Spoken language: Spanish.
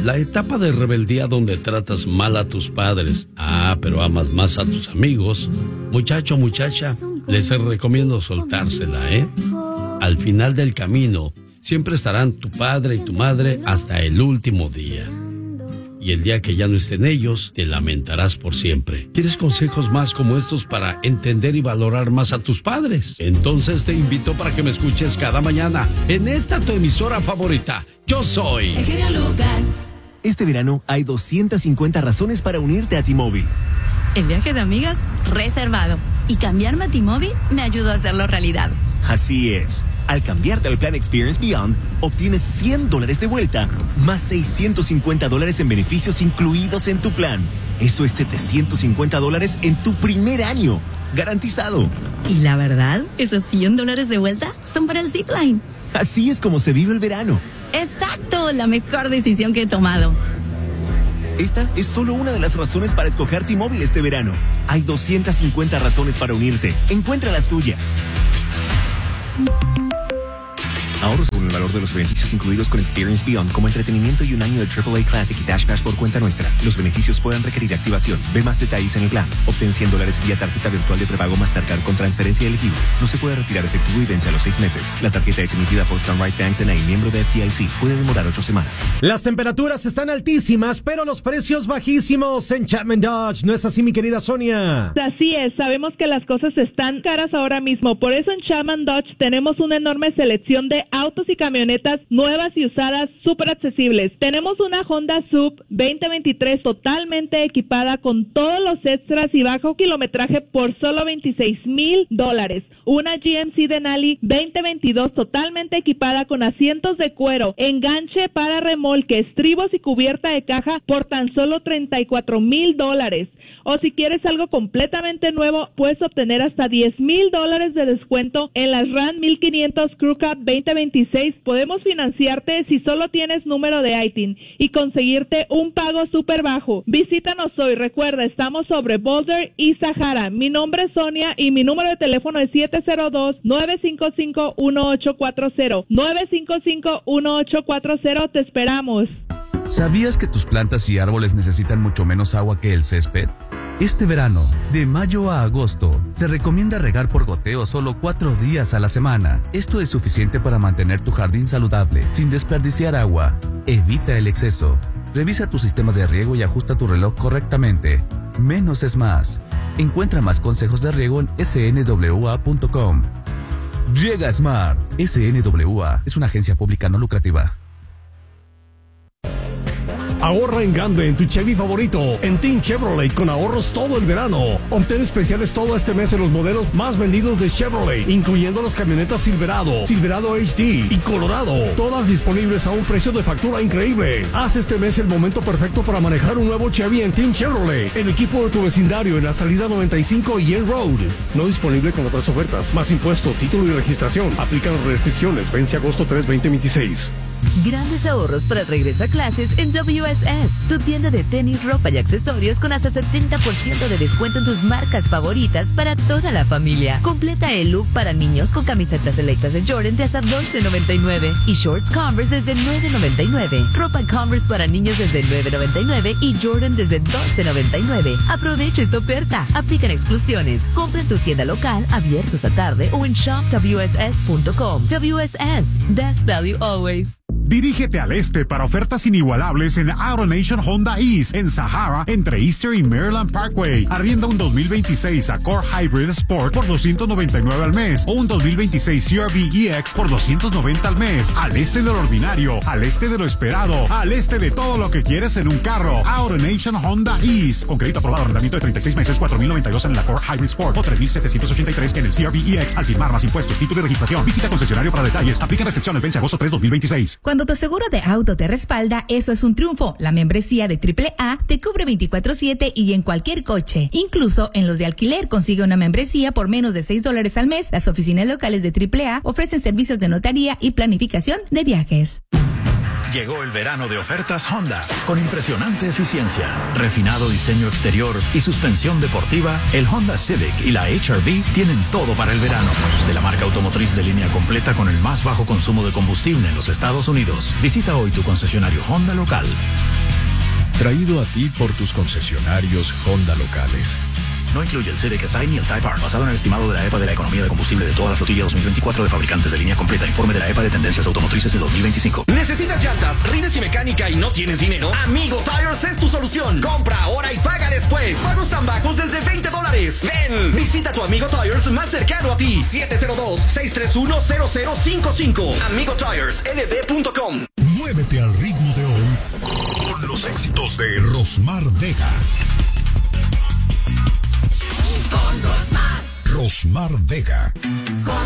La etapa de rebeldía donde tratas mal a tus padres, pero amas más a tus amigos. Muchacho, muchacha, les recomiendo soltársela, ¿eh? Al final del camino, siempre estarán tu padre y tu madre hasta el último día. Y el día que ya no estén ellos, te lamentarás por siempre. ¿Quieres consejos más como estos para entender y valorar más a tus padres? Entonces te invito para que me escuches cada mañana en esta tu emisora favorita. Yo soy el genio Lucas. Este verano hay 250 razones para unirte a T-Mobile. El viaje de amigas reservado. Y cambiarme a T-Mobile me ayudó a hacerlo realidad. Así es. Al cambiarte al plan Experience Beyond, obtienes $100 de vuelta, más $650 en beneficios incluidos en tu plan. Eso es $750 en tu primer año. Garantizado. Y la verdad, esos $100 de vuelta son para el Zipline. Así es como se vive el verano. ¡Exacto! La mejor decisión que he tomado. Esta es solo una de las razones para escoger T-Mobile este verano. Hay 250 razones para unirte. Encuentra las tuyas. Ahorros con el valor de los beneficios incluidos con Experience Beyond, como entretenimiento y un año de AAA Classic y Dash Pass por cuenta nuestra. Los beneficios pueden requerir activación. Ve más detalles en el plan. Obtén $100 vía tarjeta virtual de prepago Mastercard con transferencia elegible. No se puede retirar efectivo y vence a los 6 meses. La tarjeta es emitida por Sunrise Banks N.A., miembro de FDIC. Puede demorar 8 semanas. Las temperaturas están altísimas, pero los precios bajísimos en Chapman Dodge. ¿No es así, mi querida Sonia? Así es. Sabemos que las cosas están caras ahora mismo. Por eso en Chapman Dodge tenemos una enorme selección de autos y camionetas nuevas y usadas súper accesibles. Tenemos una Honda Sub 2023 totalmente equipada con todos los extras y bajo kilometraje por solo $26,000. Una GMC Denali 2022 totalmente equipada con asientos de cuero, enganche para remolque, estribos y cubierta de caja por tan solo $34,000. O si quieres algo completamente nuevo, puedes obtener hasta $10,000 de descuento en las Ram 1500 Crew Cab 2026. Podemos financiarte si solo tienes número de ITIN y conseguirte un pago súper bajo. Visítanos hoy. Recuerda, estamos sobre Boulder y Sahara. Mi nombre es Sonia y mi número de teléfono es 702-955-1840. 955-1840. Te esperamos. ¿Sabías que tus plantas y árboles necesitan mucho menos agua que el césped? Este verano, de mayo a agosto, se recomienda regar por goteo solo 4 días a la semana. Esto es suficiente para mantener tu jardín saludable, sin desperdiciar agua. Evita el exceso. Revisa tu sistema de riego y ajusta tu reloj correctamente. Menos es más. Encuentra más consejos de riego en snwa.com. Riega Smart. SNWA es una agencia pública no lucrativa. Ahorra en grande en tu Chevy favorito, en Team Chevrolet, con ahorros todo el verano. Obtén especiales todo este mes en los modelos más vendidos de Chevrolet, incluyendo las camionetas Silverado, Silverado HD y Colorado, todas disponibles a un precio de factura increíble. Haz este mes el momento perfecto para manejar un nuevo Chevy en Team Chevrolet, el equipo de tu vecindario en la salida 95 y en Road. No disponible con otras ofertas, más impuesto, título y registración. Aplican restricciones, vence agosto 3, 2026. Grandes ahorros para el regreso a clases en WSS, tu tienda de tenis, ropa y accesorios con hasta 70% de descuento en tus marcas favoritas para toda la familia. Completa el look para niños con camisetas selectas de Jordan de hasta $12.99 y shorts Converse desde $9.99. Ropa Converse para niños desde $9.99 y Jordan desde $12.99. Aprovecha esta oferta. Aplican exclusiones. Compra en tu tienda local, abiertos a tarde o en shopwss.com. WSS, best value always. Dirígete al este para ofertas inigualables en AutoNation Honda East en Sahara entre Easter y Maryland Parkway. Arrienda un 2026 Accord Hybrid Sport por $299 al mes o un 2026 CR-V EX por $290 al mes. Al este de lo ordinario, al este de lo esperado, al este de todo lo que quieres en un carro. AutoNation Honda East. Con crédito aprobado, arrendamiento de 36 meses, $4,092 en el Accord Hybrid Sport o $3,783 en el CR-V EX. Al firmar, más impuestos, título y registración. Visita concesionario para detalles. Aplican restricciones, vence agosto 3, 2026. Cuando tu seguro de auto te respalda, eso es un triunfo. La membresía de AAA te cubre 24/7 y en cualquier coche. Incluso en los de alquiler, consigue una membresía por menos de $6 al mes. Las oficinas locales de AAA ofrecen servicios de notaría y planificación de viajes. Llegó el verano de ofertas Honda, con impresionante eficiencia, refinado diseño exterior y suspensión deportiva. El Honda Civic y la HR-V tienen todo para el verano. De la marca automotriz de línea completa con el más bajo consumo de combustible en los Estados Unidos. Visita hoy tu concesionario Honda local. Traído a ti por tus concesionarios Honda locales. No incluye el Civic Si ni el Type R, basado en el estimado de la EPA de la economía de combustible de toda la flotilla 2024 de fabricantes de línea completa. Informe de la EPA de tendencias automotrices de 2025. ¿Necesitas llantas, rines y mecánica y no tienes dinero? Amigo Tires es tu solución. Compra ahora y paga después. Pagos tan bajos desde $20. Ven, visita tu Amigo Tires más cercano a ti. 702-631-0055. AmigoTiresLD.com. Muévete al ritmo de hoy con los éxitos de Rosmar Vega. Con Rosmar Vega.